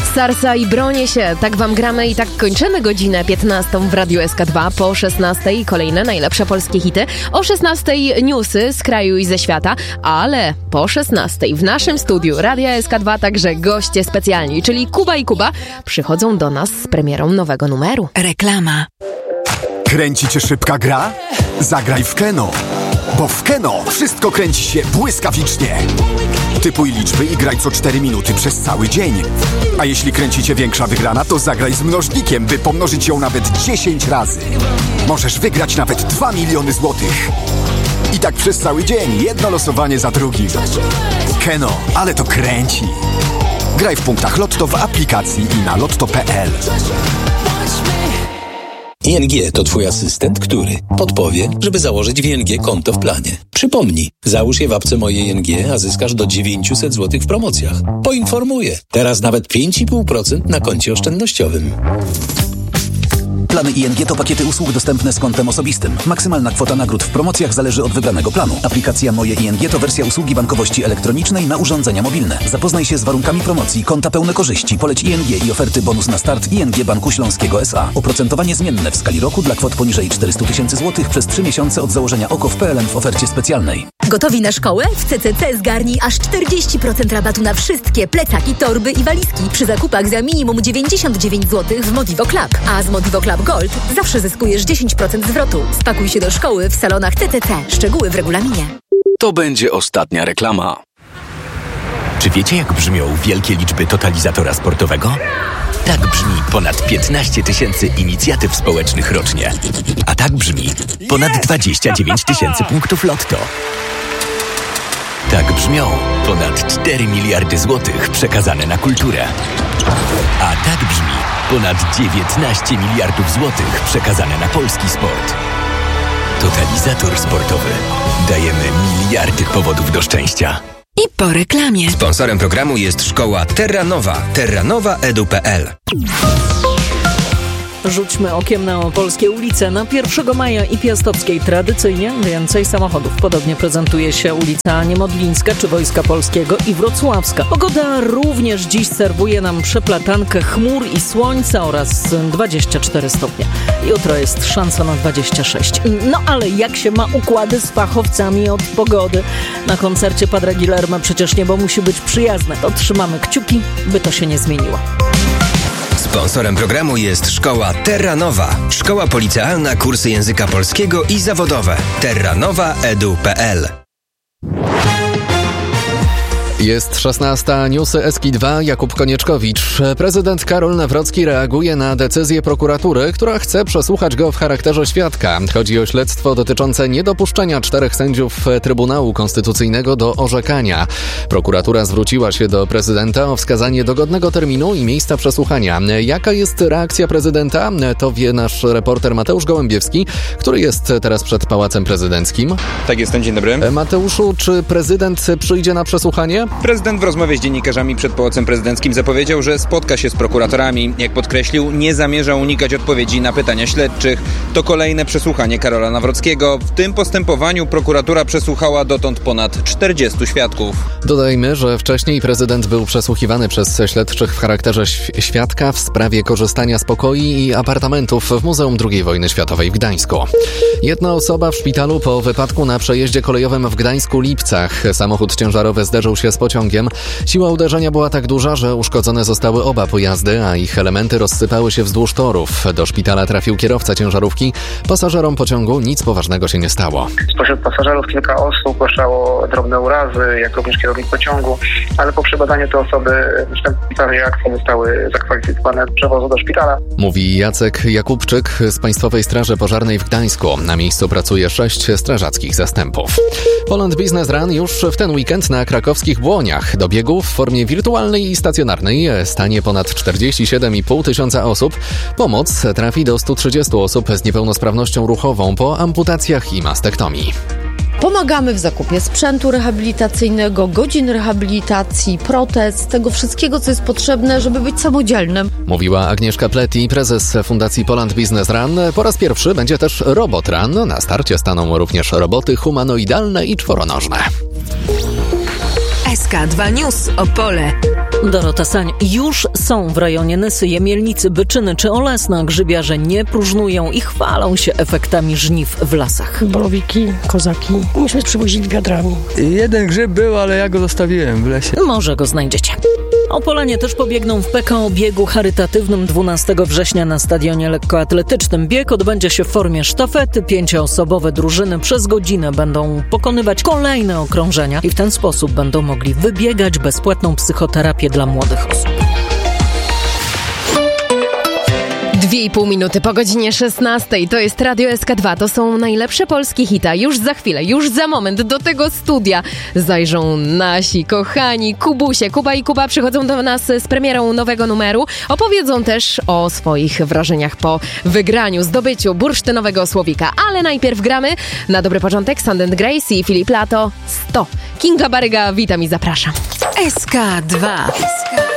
Sarsa i bronię się, tak wam gramy i tak kończymy godzinę 15 w Radiu SK2. Po 16 kolejne najlepsze polskie hity, o 16 newsy z kraju i ze świata, ale po 16 w naszym studiu Radia SK2 także goście specjalni, czyli Kuba i Kuba przychodzą do nas z premierą nowego numeru. Reklama. Kręci cię szybka gra? Zagraj w Keno, bo w Keno wszystko kręci się błyskawicznie. Typuj liczby i graj co 4 minuty przez cały dzień. A jeśli kręci cię większa wygrana, to zagraj z mnożnikiem, by pomnożyć ją nawet 10 razy. Możesz wygrać nawet 2 miliony złotych. I tak przez cały dzień, jedno losowanie za drugim. Keno, ale to kręci. Graj w punktach Lotto w aplikacji i na lotto.pl. ING to twój asystent, który podpowie, żeby założyć w ING konto w planie. Przypomnij, załóż je w apce Moje ING, a zyskasz do 900 zł w promocjach. Poinformuję, teraz nawet 5,5% na koncie oszczędnościowym. Plany ING to pakiety usług dostępne z kontem osobistym. Maksymalna kwota nagród w promocjach zależy od wybranego planu. Aplikacja Moje ING to wersja usługi bankowości elektronicznej na urządzenia mobilne. Zapoznaj się z warunkami promocji, konta pełne korzyści, poleć ING i oferty bonus na start ING Banku Śląskiego S.A. Oprocentowanie zmienne w skali roku dla kwot poniżej 400 000 zł przez 3 miesiące od założenia OKO w PLN w ofercie specjalnej. Gotowi na szkołę? W CCC zgarnij aż 40% rabatu na wszystkie plecaki, torby i walizki przy zakupach za minimum 99 zł w Modivo Club. A z Modivo Club Gold zawsze zyskujesz 10% zwrotu. Spakuj się do szkoły w salonach CCC. Szczegóły w regulaminie. To będzie ostatnia reklama. Czy wiecie, jak brzmią wielkie liczby totalizatora sportowego? Tak brzmi ponad 15 000 inicjatyw społecznych rocznie. A tak brzmi ponad 29 000 punktów Lotto. Tak brzmią ponad 4 miliardy złotych przekazane na kulturę. A tak brzmi ponad 19 miliardów złotych przekazane na polski sport. Totalizator sportowy. Dajemy miliardy powodów do szczęścia. I po reklamie. Sponsorem programu jest szkoła Terranowa. terranowaedu.pl. Rzućmy okiem na polskie ulice. Na 1 maja i Piastowskiej tradycyjnie więcej samochodów. Podobnie prezentuje się ulica Niemodlińska czy Wojska Polskiego i Wrocławska. Pogoda również dziś serwuje nam przeplatankę chmur i słońca oraz 24 stopnie. Jutro jest szansa na 26. No ale jak się ma układy z fachowcami od pogody? Na koncercie Padre Guillermo przecież niebo musi być przyjazne. To trzymamy kciuki, by to się nie zmieniło. Sponsorem programu jest szkoła Terranowa. Szkoła policealna, kursy języka polskiego i zawodowe. terranowaedu.pl. Jest 16. Newsy SK2. Jakub Konieczkowicz. Prezydent Karol Nawrocki reaguje na decyzję prokuratury, która chce przesłuchać go w charakterze świadka. Chodzi o śledztwo dotyczące niedopuszczenia 4 sędziów Trybunału Konstytucyjnego do orzekania. Prokuratura zwróciła się do prezydenta o wskazanie dogodnego terminu i miejsca przesłuchania. Jaka jest reakcja prezydenta? To wie nasz reporter Mateusz Gołębiewski, który jest teraz przed Pałacem Prezydenckim. Tak, jestem. Dzień dobry. Mateuszu, czy prezydent przyjdzie na przesłuchanie? Prezydent w rozmowie z dziennikarzami przed Pałacem Prezydenckim zapowiedział, że spotka się z prokuratorami. Jak podkreślił, nie zamierza unikać odpowiedzi na pytania śledczych. To kolejne przesłuchanie Karola Nawrockiego. W tym postępowaniu prokuratura przesłuchała dotąd ponad 40 świadków. Dodajmy, że wcześniej prezydent był przesłuchiwany przez śledczych w charakterze świadka w sprawie korzystania z pokoi i apartamentów w Muzeum II Wojny Światowej w Gdańsku. Jedna osoba w szpitalu po wypadku na przejeździe kolejowym w Gdańsku-Lipcach. Samochód ciężarowy zderzył się z pociągiem. Siła uderzenia była tak duża, że uszkodzone zostały oba pojazdy, a ich elementy rozsypały się wzdłuż torów. Do szpitala trafił kierowca ciężarówki. Pasażerom pociągu nic poważnego się nie stało. Spośród pasażerów kilka osób zgłaszało drobne urazy, jak również kierownik pociągu, ale po przebadaniu te osoby następne reakcje zostały zakwalifikowane do przewozu do szpitala. Mówi Jacek Jakubczyk z Państwowej Straży Pożarnej w Gdańsku. Na miejscu pracuje 6 strażackich zastępów. Poland Business Run już w ten weekend na krakowskich Błoniach. Do biegu w formie wirtualnej i stacjonarnej stanie ponad 47,5 tysiąca osób. Pomoc trafi do 130 osób z niepełnosprawnością ruchową po amputacjach i mastektomii. Pomagamy w zakupie sprzętu rehabilitacyjnego, godzin rehabilitacji, protez, tego wszystkiego, co jest potrzebne, żeby być samodzielnym. Mówiła Agnieszka Pleti, prezes Fundacji Poland Business Run. Po raz pierwszy będzie też Robot Run. Na starcie staną również roboty humanoidalne i czworonożne. SK2 News Opole. Dorota Sań. Już są w rejonie Nysy, Jemielnicy, Byczyny czy Olesna. Grzybiarze nie próżnują i chwalą się efektami żniw w lasach. Borowiki, kozaki. Myśmy przywozili wiadrami. Jeden grzyb był, ale ja go zostawiłem w lesie. Może go znajdziecie. Opolanie też pobiegną w PKO biegu charytatywnym 12 września na stadionie lekkoatletycznym. Bieg odbędzie się w formie sztafety. 5-osobowe drużyny przez godzinę będą pokonywać kolejne okrążenia i w ten sposób będą mogli wybiegać bezpłatną psychoterapię dla młodych osób. 2,5 minuty po godzinie 16. To jest Radio SK2. To są najlepsze polskie hity. Już za chwilę, już za moment do tego studia zajrzą nasi kochani Kubusie. Kuba i Kuba przychodzą do nas z premierą nowego numeru. Opowiedzą też o swoich wrażeniach po wygraniu, zdobyciu bursztynowego słowika. Ale najpierw gramy na dobry początek Sand & Grace i Filip Lato 100. Kinga Baryga, witam i zapraszam. SK2.